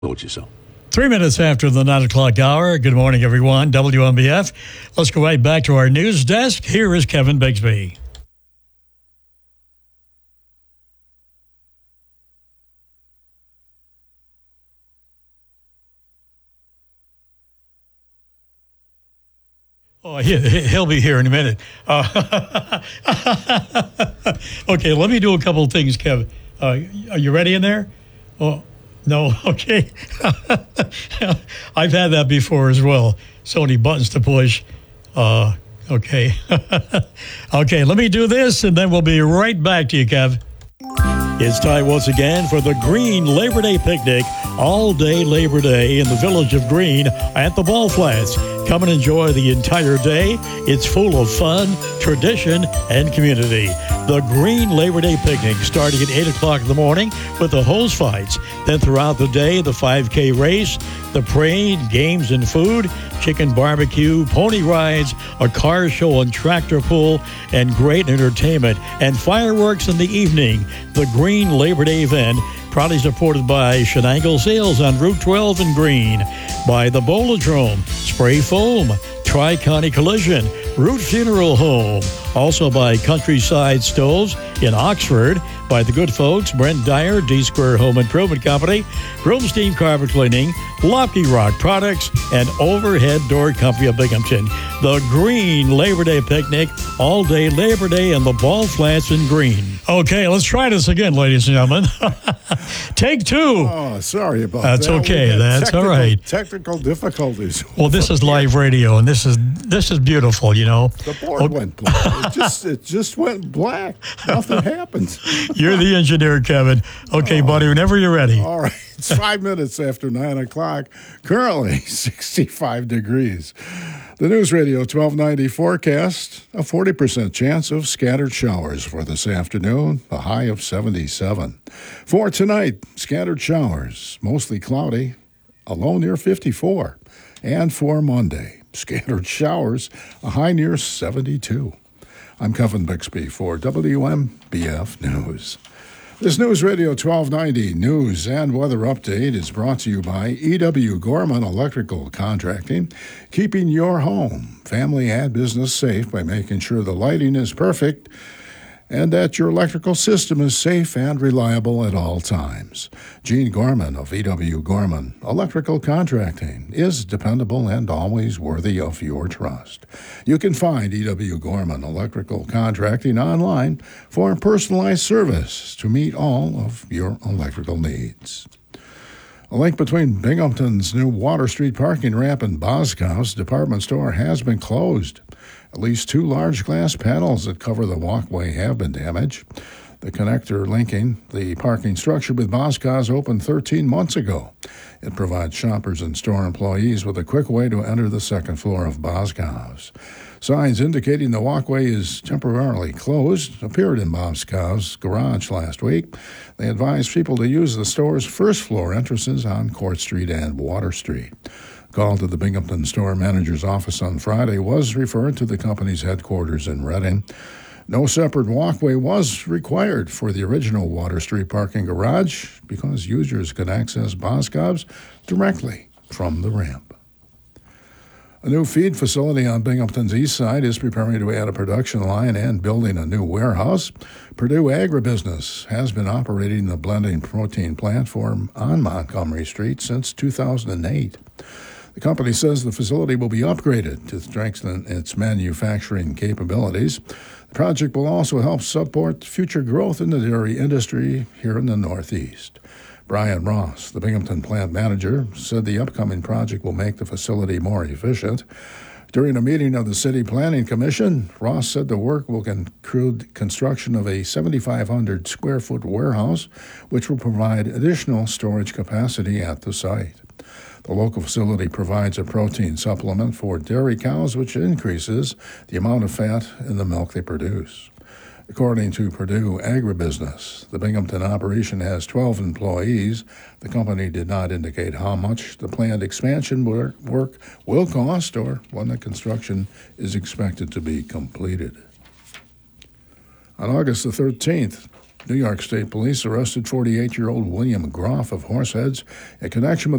Told you so. 3 minutes after the 9 o'clock hour. Good morning, everyone. WMBF. Let's go right back to our news desk. Here is Kevin Bigsby. Oh, he'll be here in a minute. Okay, let me do a couple of things, Kevin. Are you ready in there? Oh, no, okay. I've had that before as well. So many buttons to push. Okay. Okay, let me do this, and then we'll be right back to you, Kev. It's time once again for the Green Labor Day Picnic, all day Labor Day in the village of Green at the Ball Flats. Come and enjoy the entire day. It's full of fun, tradition, and community. The Green Labor Day Picnic starting at 8 o'clock in the morning with the hose fights. Then throughout the day, the 5K race, the parade, games and food, chicken barbecue, pony rides, a car show and tractor pull, and great entertainment and fireworks in the evening. The Green Labor Day event, proudly supported by Shenango Sales on Route 12 in Green, by the Bolodrome, Spray Foam, Tri-County Collision, Root Funeral Home, also by Countryside Stoves in Oxford, by the good folks Brent Dyer, D-Square Home Improvement Company, Broomstein Carpet Cleaning, Lofty Rock Products, and Overhead Door Company of Binghamton. The Green Labor Day Picnic, all day Labor Day in the Ball Flats in Green. Okay, let's try this again, ladies and gentlemen. Take two. Oh, sorry about That's that. Okay. That's all right. Technical difficulties. Well, this is live radio, and this is beautiful, you know. The board went black. It just went black. Nothing happened. You're the engineer, Kevin. Okay, buddy, whenever you're ready. All right. It's 5 minutes after 9 o'clock. Currently 65 degrees. The News Radio 1290 forecast, a 40% chance of scattered showers for this afternoon, a high of 77. For tonight, scattered showers, mostly cloudy, a low near 54. And for Monday, scattered showers, a high near 72. I'm Kevin Bixby for WMBF News. This News Radio 1290 news and weather update is brought to you by E.W. Gorman Electrical Contracting, keeping your home, family, and business safe by making sure the lighting is perfect and that your electrical system is safe and reliable at all times. Gene Gorman of E.W. Gorman Electrical Contracting is dependable and always worthy of your trust. You can find E.W. Gorman Electrical Contracting online for personalized service to meet all of your electrical needs. A link between Binghamton's new Water Street parking ramp and Boscov's department store has been closed. At least two large glass panels that cover the walkway have been damaged. The connector linking the parking structure with Boscov's opened 13 months ago. It provides shoppers and store employees with a quick way to enter the second floor of Boscov's. Signs indicating the walkway is temporarily closed appeared in Boscov's garage last week. They advised people to use the store's first floor entrances on Court Street and Water Street. Call to the Binghamton store manager's office on Friday was referred to the company's headquarters in Reading. No separate walkway was required for the original Water Street parking garage because users could access Boscov's directly from the ramp. A new feed facility on Binghamton's east side is preparing to add a production line and building a new warehouse. Purdue Agribusiness has been operating the blending protein platform on Montgomery Street since 2008. The company says the facility will be upgraded to strengthen its manufacturing capabilities. The project will also help support future growth in the dairy industry here in the Northeast. Brian Ross, the Binghamton plant manager, said the upcoming project will make the facility more efficient. During a meeting of the City Planning Commission, Ross said the work will include construction of a 7,500 square foot warehouse, which will provide additional storage capacity at the site. The local facility provides a protein supplement for dairy cows, which increases the amount of fat in the milk they produce. According to Purdue Agribusiness, the Binghamton operation has 12 employees. The company did not indicate how much the planned expansion work will cost or when the construction is expected to be completed. On August the 13th, New York State Police arrested 48-year-old William Groff of Horseheads in connection with